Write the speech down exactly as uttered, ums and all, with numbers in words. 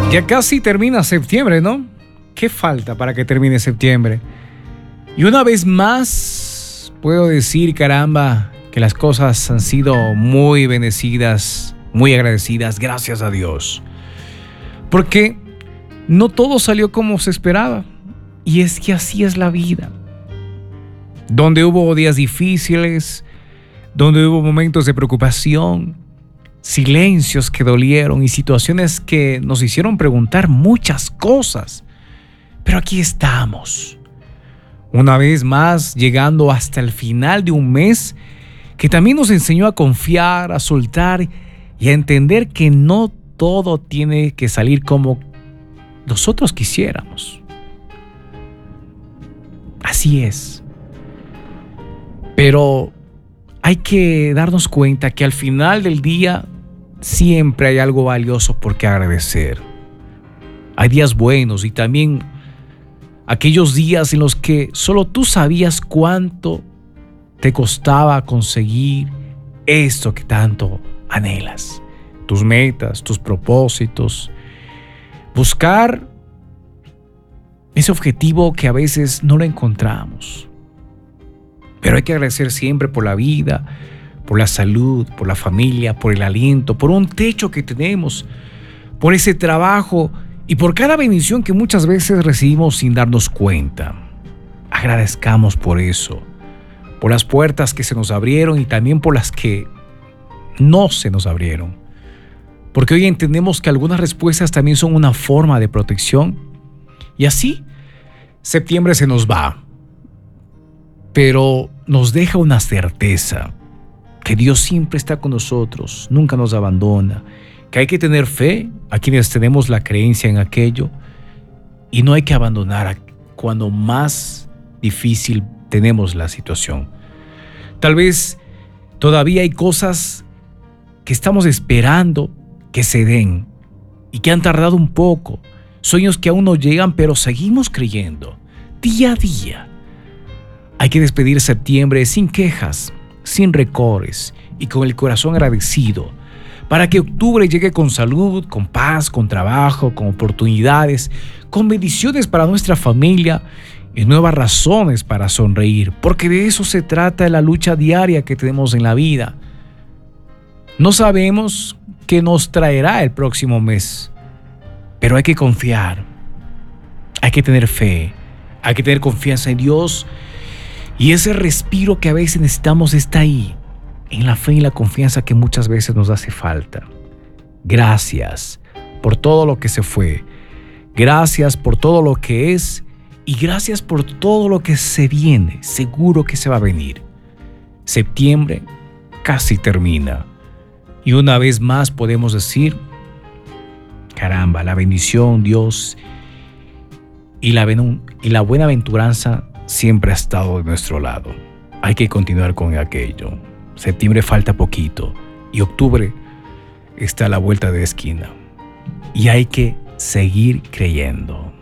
Ya casi termina septiembre, ¿no? ¿Qué falta para que termine septiembre? Y una vez más puedo decir, caramba, que las cosas han sido muy bendecidas, muy agradecidas, gracias a Dios. Porque no todo salió como se esperaba. Y es que así es la vida. Donde hubo días difíciles, donde hubo momentos de preocupación, silencios que dolieron y situaciones que nos hicieron preguntar muchas cosas. Pero aquí estamos, una vez más llegando hasta el final de un mes que también nos enseñó a confiar, a soltar y a entender que no todo tiene que salir como nosotros quisiéramos. Así es. Pero hay que darnos cuenta que al final del día siempre hay algo valioso por qué agradecer. Hay días buenos y también aquellos días en los que solo tú sabías cuánto te costaba conseguir esto que tanto anhelas. Tus metas, tus propósitos. Buscar ese objetivo que a veces no lo encontramos. Pero hay que agradecer siempre por la vida, por la salud, por la familia, por el aliento, por un techo que tenemos, por ese trabajo y por cada bendición que muchas veces recibimos sin darnos cuenta. Agradezcamos por eso, por las puertas que se nos abrieron y también por las que no se nos abrieron. Porque hoy entendemos que algunas respuestas también son una forma de protección. Y así, septiembre se nos va, pero nos deja una certeza, que Dios siempre está con nosotros, nunca nos abandona, que hay que tener fe a quienes tenemos la creencia en aquello y no hay que abandonar cuando más difícil tenemos la situación. Tal vez todavía hay cosas que estamos esperando que se den y que han tardado un poco, sueños que aún no llegan, pero seguimos creyendo día a día. Hay que despedir septiembre sin quejas, sin recores y con el corazón agradecido, para que octubre llegue con salud, con paz, con trabajo, con oportunidades, con bendiciones para nuestra familia y nuevas razones para sonreír, porque de eso se trata la lucha diaria que tenemos en la vida. No sabemos qué nos traerá el próximo mes, pero hay que confiar, hay que tener fe, hay que tener confianza en Dios. Y ese respiro que a veces necesitamos está ahí, en la fe y la confianza que muchas veces nos hace falta. Gracias por todo lo que se fue. Gracias por todo lo que es. Y gracias por todo lo que se viene. Seguro que se va a venir. Septiembre casi termina. Y una vez más podemos decir, caramba, la bendición, Dios y la, y la buenaventuranza siempre ha estado de nuestro lado. Hay que continuar con aquello. Septiembre falta poquito y octubre está a la vuelta de la esquina. Y hay que seguir creyendo.